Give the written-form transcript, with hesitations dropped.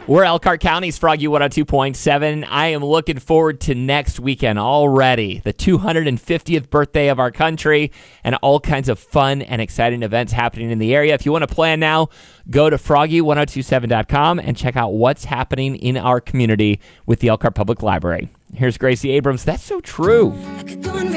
We're Elkhart County's Froggy 102.7. I am looking forward to next weekend already, the 250th birthday of our country, and all kinds of fun and exciting events happening in the area. If you want to plan now, go to froggy1027.com and check out what's happening in our community with the Elkhart Public Library. Here's Gracie Abrams. That's so true.